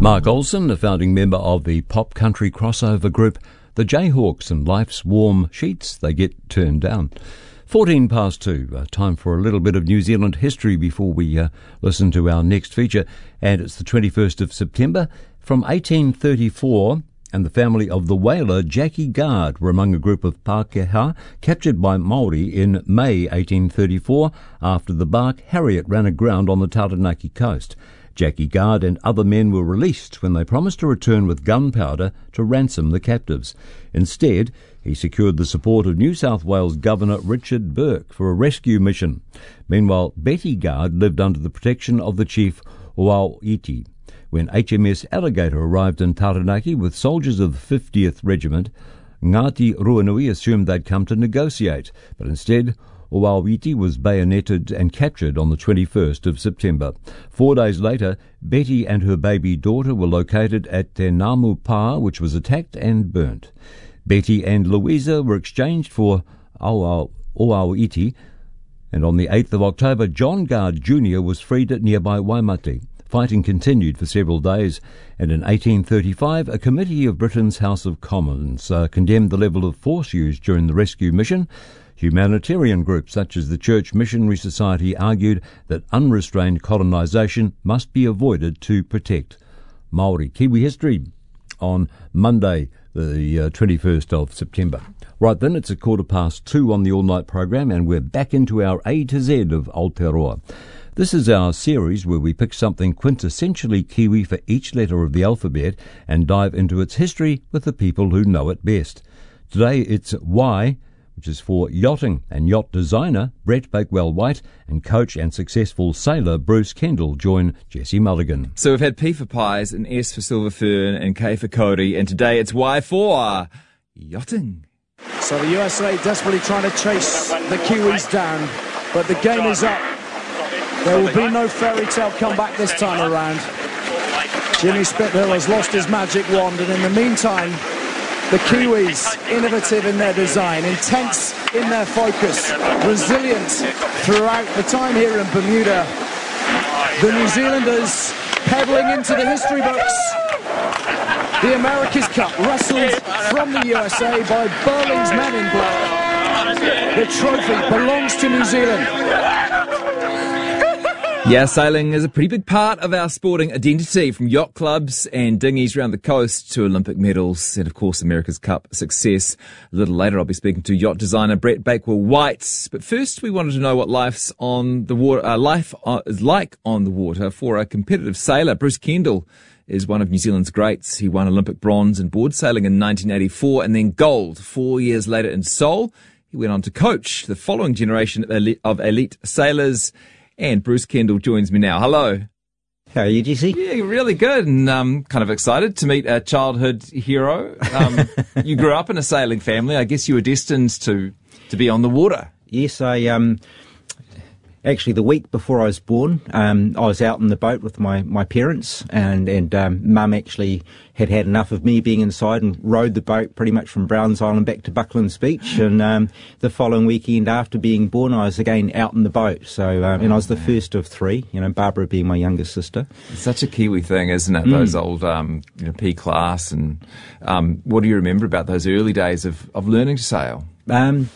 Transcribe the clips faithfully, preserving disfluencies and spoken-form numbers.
Mark Olsen, a founding member of the pop country crossover group The Jayhawks, and Life's Warm Sheets They Get Turned Down. fourteen past two, uh, time for a little bit of New Zealand history before we uh, listen to our next feature, and it's the twenty-first of September. From eighteen thirty-four, and the family of the whaler Jackie Guard were among a group of Pākehā captured by Māori in May eighteen thirty-four after the bark Harriet ran aground on the Taranaki coast. Jackie Guard and other men were released when they promised to return with gunpowder to ransom the captives. Instead, he secured the support of New South Wales Governor Richard Burke for a rescue mission. Meanwhile, Betty Guard lived under the protection of the chief Oaoiti. When H M S Alligator arrived in Taranaki with soldiers of the fiftieth Regiment, Ngāti Ruanui assumed they'd come to negotiate, but instead Oaoiti was bayoneted and captured on the twenty-first of September. Four days later, Betty and her baby daughter were located at Te Namu Pā, which was attacked and burnt. Betty and Louisa were exchanged for Oaoiti, and on the eighth of October, John Guard Junior was freed at nearby Waimate. Fighting continued for several days, and in eighteen thirty-five, a committee of Britain's House of Commons uh, condemned the level of force used during the rescue mission. Humanitarian groups such as the Church Missionary Society argued that unrestrained colonisation must be avoided to protect Māori. Kiwi history on Monday, the uh, twenty-first of September. Right then, it's a quarter past two on the all-night program, and we're back into our A to Z of Aotearoa. This is our series where we pick something quintessentially Kiwi for each letter of the alphabet and dive into its history with the people who know it best. Today it's Y, which is for yachting, and yacht designer Brett Bakewell-White and coach and successful sailor Bruce Kendall join Jesse Mulligan. So we've had P for pies and S for silver fern and K for Cody, and today it's Y for yachting. So the U S A desperately trying to chase the Kiwis down, but the game is up. There will be no fairy tale comeback this time around. Jimmy Spithill has lost his magic wand, and in the meantime, the Kiwis, innovative in their design, intense in their focus, resilient throughout the time here in Bermuda. The New Zealanders peddling into the history books. The America's Cup wrestled from the U S A by Burling's men in black. The trophy belongs to New Zealand. Yeah, sailing is a pretty big part of our sporting identity, from yacht clubs and dinghies around the coast to Olympic medals and, of course, America's Cup success. A little later, I'll be speaking to yacht designer Brett Bakewell-White. But first, we wanted to know what life's on the water, uh, life uh, is like on the water for a competitive sailor. Bruce Kendall is one of New Zealand's greats. He won Olympic bronze in board sailing in nineteen eighty-four and then gold four years later in Seoul. He went on to coach the following generation of elite, of elite sailors. And Bruce Kendall joins me now. Hello. How are you, Jesse? Yeah, really good, and um, kind of excited to meet a childhood hero. Um, you grew up in a sailing family. I guess you were destined to, to be on the water. Yes, I um, actually the week before I was born, um, I was out in the boat with my, my parents, and and um, Mum actually had had enough of me being inside and rowed the boat pretty much from Browns Island back to Bucklands Beach. And um, the following weekend after being born, I was again out in the boat. So um, and I was the first of three. You know, Barbara being my youngest sister. It's such a Kiwi thing, isn't it? Mm. Those old um, you know, P class, and um, what do you remember about those early days of of learning to sail? Um,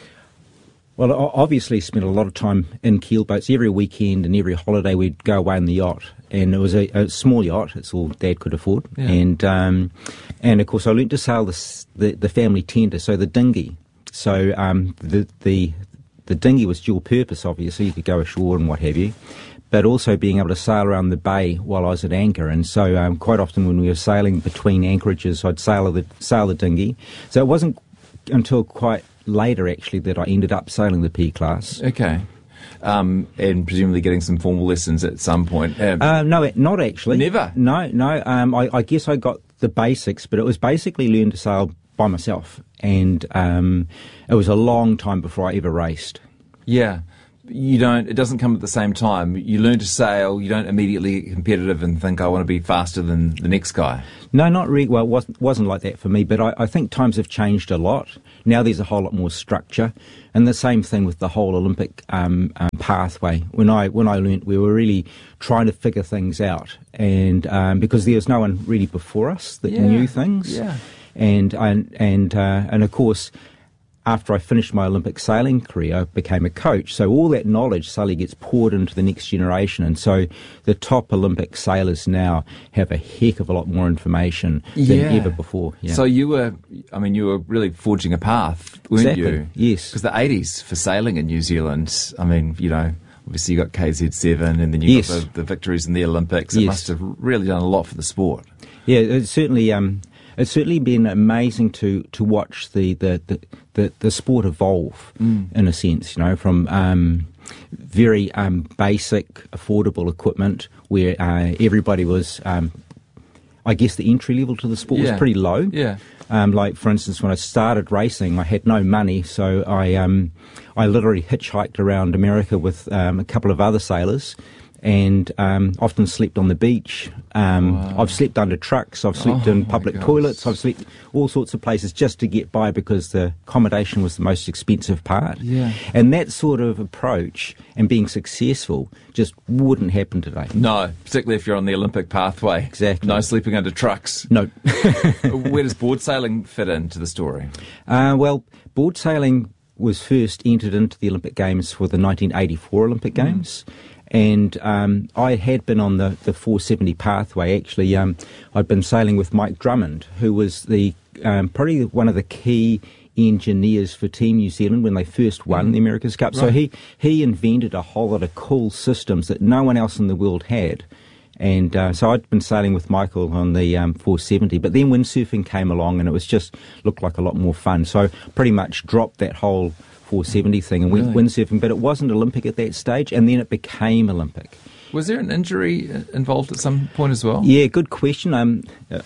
Well, obviously spent a lot of time in keelboats. Every weekend and every holiday we'd go away in the yacht. And it was a, a small yacht. It's all Dad could afford. Yeah. And, um, and of course, I learnt to sail the, the, the family tender, so the dinghy. So um, the, the, the dinghy was dual purpose, obviously. You could go ashore and what have you. But also being able to sail around the bay while I was at anchor. And so um, quite often when we were sailing between anchorages, I'd sail the, sail the dinghy. So it wasn't until quite later, actually, that I ended up sailing the P class. Okay. Um, and presumably getting some formal lessons at some point. Um, uh, no, not actually. Never? No, no. Um, I, I guess I got the basics, but it was basically learn to sail by myself. And um, it was a long time before I ever raced. Yeah. You don't, it doesn't come at the same time. You learn to sail, you don't immediately get competitive and think, I want to be faster than the next guy. No, not really. Well, it wasn't, wasn't like that for me, but I, I think times have changed a lot. Now there's a whole lot more structure, and the same thing with the whole Olympic um, um, pathway. When I when I learnt, we were really trying to figure things out, and um, because there was no one really before us that yeah. knew things, yeah. and and and uh, and of course, after I finished my Olympic sailing career, I became a coach. So all that knowledge suddenly gets poured into the next generation. And so the top Olympic sailors now have a heck of a lot more information than yeah. ever before. Yeah. So you were, I mean, you were really forging a path, weren't exactly. you? Yes. Because the eighties for sailing in New Zealand, I mean, you know, obviously you got K Z seven and then you yes. got the, the victories in the Olympics. It yes. must have really done a lot for the sport. Yeah, it's certainly... Um, It's certainly been amazing to, to watch the, the, the, the, the sport evolve, mm. in a sense, you know, from um, very um, basic, affordable equipment where uh, everybody was, um, I guess the entry level to the sport yeah. was pretty low. Yeah. Um, like, for instance, when I started racing, I had no money, so I, um, I literally hitchhiked around America with um, a couple of other sailors, and um, often slept on the beach. Um, wow. I've slept under trucks, I've slept oh in public toilets, I've slept all sorts of places just to get by because the accommodation was the most expensive part. Yeah. And that sort of approach and being successful just wouldn't happen today. No, particularly if you're on the Olympic pathway. Exactly. No sleeping under trucks. No. Where does board sailing fit into the story? Uh, well, board sailing was first entered into the Olympic Games for the nineteen eighty-four Olympic Games. Mm. And um, I had been on the, the four seventy pathway. Actually, um, I'd been sailing with Mike Drummond, who was the um, probably one of the key engineers for Team New Zealand when they first won mm. the America's Cup. Right. So he, he invented a whole lot of cool systems that no one else in the world had. And uh, so I'd been sailing with Michael on the um, four seventy, but then windsurfing came along and it was just looked like a lot more fun. So I pretty much dropped that whole four seventy thing and went really? windsurfing, but it wasn't Olympic at that stage, and then it became Olympic. Was there an injury involved at some point as well? Yeah, good question. Um,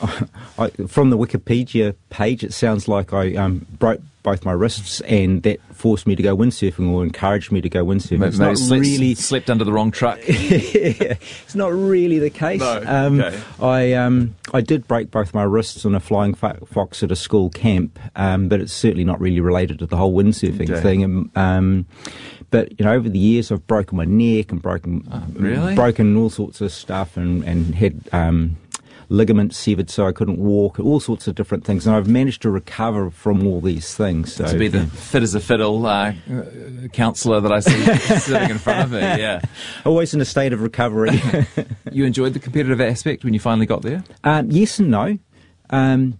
I, from the Wikipedia page, it sounds like I um, broke both my wrists, and that forced me to go windsurfing, or encouraged me to go windsurfing. Maybe, it's maybe not slept, really slept under the wrong truck. Yeah, it's not really the case. No, um, okay. I um, I did break both my wrists on a flying fo- fox at a school camp, um, but it's certainly not really related to the whole windsurfing okay. thing. Um, but you know, over the years, I've broken my neck and broken oh, really? broken all sorts of stuff, and and had um, ligaments severed so I couldn't walk, all sorts of different things, and I've managed to recover from all these things. So, to be the fit as a fiddle uh, counsellor that I see sitting in front of me, yeah. Always in a state of recovery. You enjoyed the competitive aspect when you finally got there? Um, yes and no. Um,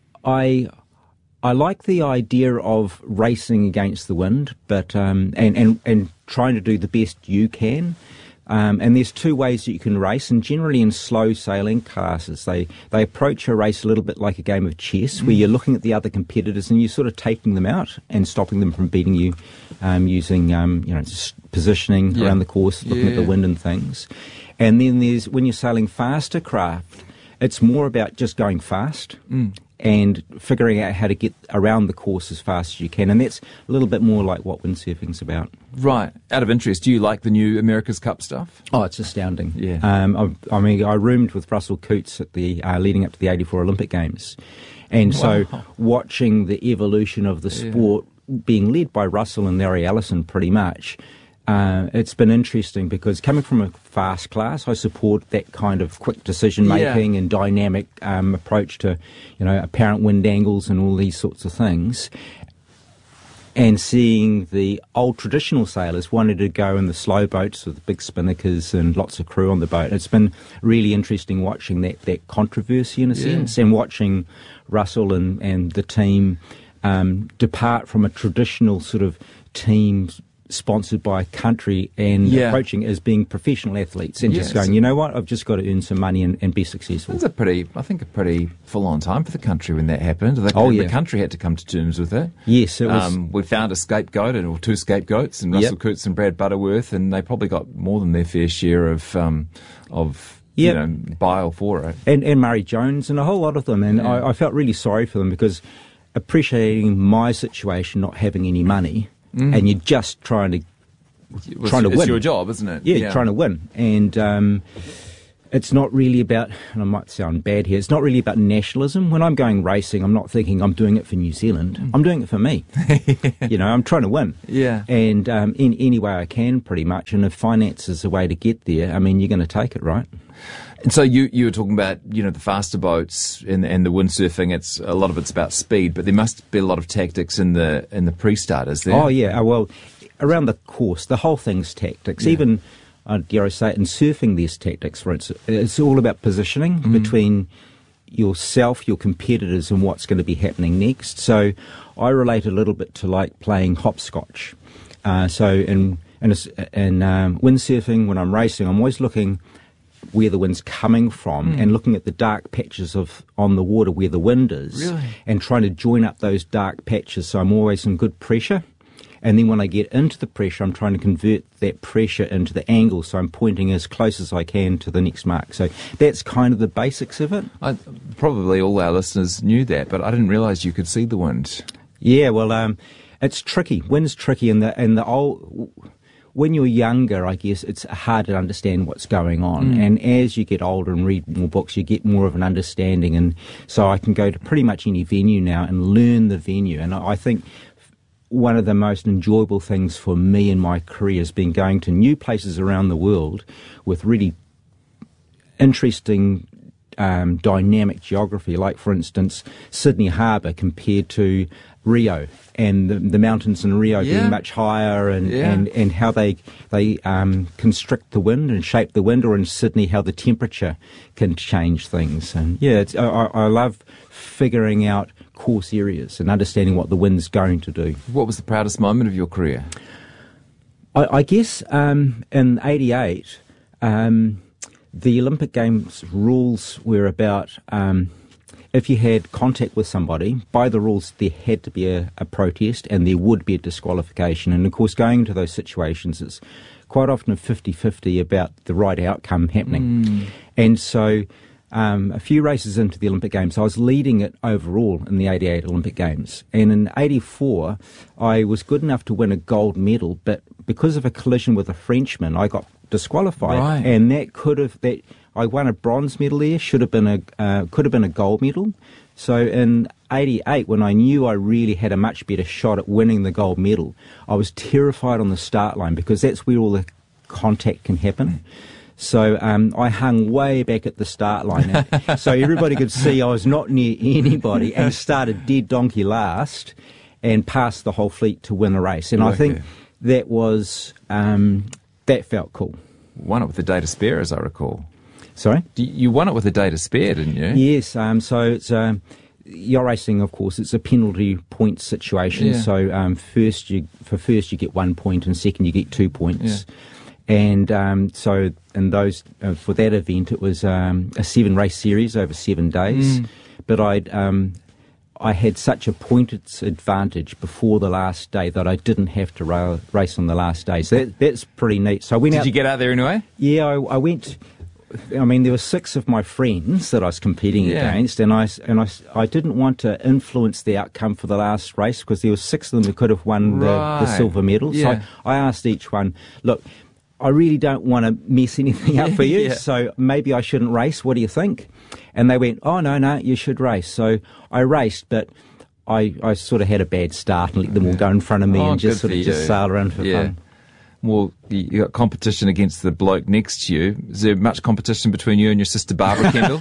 I I like the idea of racing against the wind, but um, and, and, and trying to do the best you can. Um, and there's two ways that you can race, and generally in slow sailing classes, they, they approach a race a little bit like a game of chess, mm. where you're looking at the other competitors and you're sort of taking them out and stopping them from beating you, um, using um, you know positioning yeah. around the course, looking yeah. at the wind and things. And then there's when you're sailing faster craft, it's more about just going fast. Mm. And figuring out how to get around the course as fast as you can. And that's a little bit more like what windsurfing's about. Right. Out of interest, do you like the new America's Cup stuff? Oh, it's astounding. Yeah. Um, I, I mean, I roomed with Russell Coutts at the uh, leading up to the eighty-four Olympic Games. And so wow. watching the evolution of the sport yeah. being led by Russell and Larry Ellison pretty much, Uh, it's been interesting because coming from a fast class, I support that kind of quick decision making yeah. and dynamic um, approach to, you know, apparent wind angles and all these sorts of things. And seeing the old traditional sailors wanted to go in the slow boats with big spinnakers and lots of crew on the boat. It's been really interesting watching that, that controversy in a yeah. sense, and watching Russell and, and the team um, depart from a traditional sort of team sponsored by a country and yeah. approaching as being professional athletes and yes. just going, you know what, I've just got to earn some money and, and be successful. That's a pretty, I think, a pretty full-on time for the country when that happened. The, oh, yeah. the country had to come to terms with it. Yes, it was. Um, we found a scapegoat, or two scapegoats, and Russell yep. Coutts and Brad Butterworth, and they probably got more than their fair share of um, of yep. you know bile for it. And, and Murray Jones and a whole lot of them, and yeah. I, I felt really sorry for them because appreciating my situation, not having any money, mm. and you're just trying to Well, trying to it's win. It's your job, isn't it? Yeah, yeah. trying to win. And um, it's not really about, and I might sound bad here, it's not really about nationalism. When I'm going racing, I'm not thinking I'm doing it for New Zealand. Mm. I'm doing it for me. You know, I'm trying to win. Yeah. And um, in any way I can, pretty much. And if finance is the way to get there, I mean, you're going to take it, right? And so you, you were talking about, you know, the faster boats and, and the windsurfing. It's a lot of it's about speed, but there must be a lot of tactics in the in the pre-start, is there? Oh, yeah. Well, around the course, the whole thing's tactics. Yeah. Even... Uh, dare I say it, in surfing there's tactics, for instance. It's all about positioning mm. between yourself, your competitors, and what's going to be happening next. So I relate a little bit to like playing hopscotch. Uh, so in, in, in um, windsurfing, when I'm racing, I'm always looking where the wind's coming from mm. and looking at the dark patches of on the water where the wind is really? and trying to join up those dark patches so I'm always in good pressure. And then when I get into the pressure, I'm trying to convert that pressure into the angle, so I'm pointing as close as I can to the next mark. So that's kind of the basics of it. I, probably all our listeners knew that, but I didn't realise you could see the wind. Yeah, well, um, it's tricky. Wind's tricky, and the and the old. When you're younger, I guess it's hard to understand what's going on. Mm. And as you get older and read more books, you get more of an understanding. And so I can go to pretty much any venue now and learn the venue. And I think one of the most enjoyable things for me in my career has been going to new places around the world with really interesting um, dynamic geography, like, for instance, Sydney Harbour compared to Rio, and the, the mountains in Rio yeah. being much higher, and, yeah. and, and how they they um, constrict the wind and shape the wind, or in Sydney how the temperature can change things. And yeah, it's, I, I love figuring out course areas and understanding what the wind's going to do. What was the proudest moment of your career? I, I guess um, in eighty-eight, um, the Olympic Games rules were about um, if you had contact with somebody, by the rules there had to be a, a protest and there would be a disqualification. And of course, going into those situations, it's quite often a fifty-fifty about the right outcome happening. Mm. And so Um, a few races into the Olympic Games, I was leading it overall in the eighty-eight Olympic Games. And in eighty-four, I was good enough to win a gold medal, but because of a collision with a Frenchman, I got disqualified. Right. And that could have, that I won a bronze medal there, should have been a, uh, could have been a gold medal. So in eighty-eight, when I knew I really had a much better shot at winning the gold medal, I was terrified on the start line because that's where all the contact can happen. So um, I hung way back at the start line, so everybody could see I was not near anybody, and started dead donkey last and passed the whole fleet to win the race. And okay. I think that was, um, that felt cool. Won it with a day to spare, as I recall. Sorry? You won it with a day to spare, didn't you? Yes, um, so it's... Um, yacht racing, of course, it's a penalty point situation. Yeah. So um, first you for first you get one point, and second you get two points. Yeah. And um, so in those uh, for that event, it was um, a seven race series over seven days. Mm. But I'd um, I had such a points advantage before the last day that I didn't have to ra- race on the last day. So that, that's pretty neat. So I went Did out. you get out there anyway? Yeah, I, I went. I mean, there were six of my friends that I was competing yeah. against, and I and I, I didn't want to influence the outcome for the last race because there were six of them who could have won right. the, the silver medal. Yeah. So I, I asked each one, look, I really don't want to mess anything up for you, yeah. so maybe I shouldn't race. What do you think? And they went, oh, no, no, you should race. So I raced, but I, I sort of had a bad start and let them all go in front of me oh, and just sort of just sail around for yeah. fun. Well, you got competition against the bloke next to you. Is there much competition between you and your sister Barbara Kendall?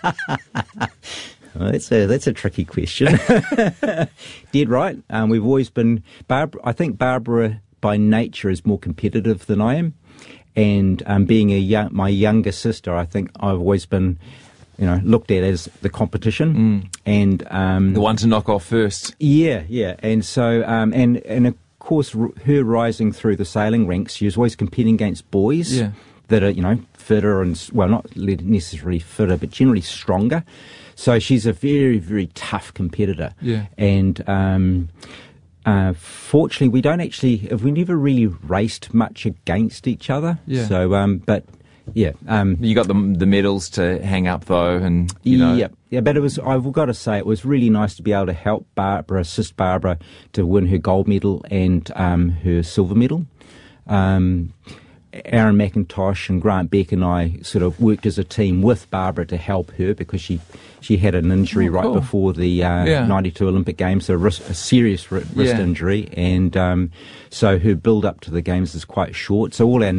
Well, that's a that's a tricky question. Dead right. Um, we've always been Barbara. I think Barbara by nature is more competitive than I am, and um, being a young, my younger sister, I think I've always been, you know, looked at as the competition mm. and um, the one to knock off first. Yeah, yeah, and so um, and and of course, her rising through the sailing ranks, she was always competing against boys yeah. that are, you know, fitter and, well, not necessarily fitter, but generally stronger. So she's a very, very tough competitor. Yeah. And um, uh, fortunately, we don't actually, we never really raced much against each other. Yeah. So, um, but yeah. Um, you got the the medals to hang up though, and you know. Yeah, yeah, but it was, I've got to say, it was really nice to be able to help Barbara, assist Barbara to win her gold medal and um, her silver medal. Um, Aaron McIntosh and Grant Beck and I sort of worked as a team with Barbara to help her because she, she had an injury oh, right cool. before the uh, yeah. ninety-two Olympic Games, so a, wrist, a serious wrist yeah. injury, and um, so her build up to the Games is quite short. So all our